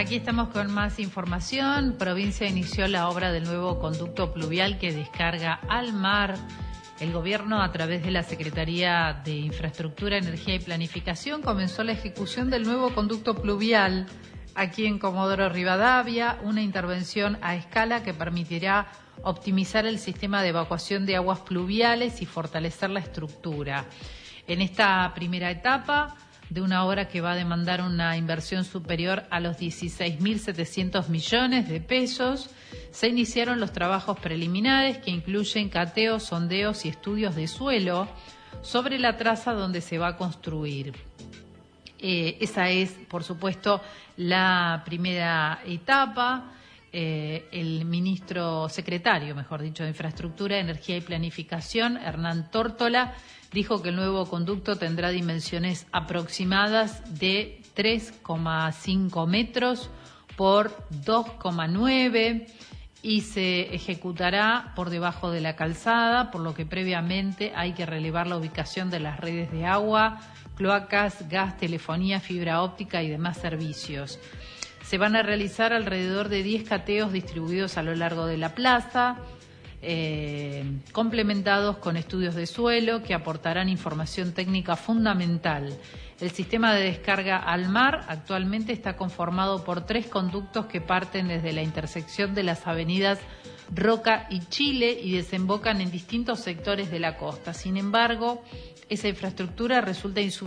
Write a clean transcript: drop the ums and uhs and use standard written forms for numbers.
Aquí estamos con más información. Provincia inició la obra del nuevo conducto pluvial que descarga al mar. El gobierno, a través de la Secretaría de Infraestructura, Energía y Planificación, comenzó la ejecución del nuevo conducto pluvial aquí en Comodoro Rivadavia, una intervención a escala que permitirá optimizar el sistema de evacuación de aguas pluviales y fortalecer la estructura. En esta primera etapa de una obra que va a demandar una inversión superior a los 16.700 millones de pesos, se iniciaron los trabajos preliminares que incluyen cateos, sondeos y estudios de suelo sobre la traza donde se va a construir. Esa es, por supuesto, la primera etapa. El secretario de Infraestructura, Energía y Planificación, Hernán Tórtola, dijo que el nuevo conducto tendrá dimensiones aproximadas de 3,5 metros por 2,9 y se ejecutará por debajo de la calzada, por lo que previamente hay que relevar la ubicación de las redes de agua, cloacas, gas, telefonía, fibra óptica y demás servicios. Se van a realizar alrededor de 10 cateos distribuidos a lo largo de la plaza, complementados con estudios de suelo que aportarán información técnica fundamental. El sistema de descarga al mar actualmente está conformado por 3 conductos que parten desde la intersección de las avenidas Roca y Chile y desembocan en distintos sectores de la costa. Sin embargo, esa infraestructura resulta insuficiente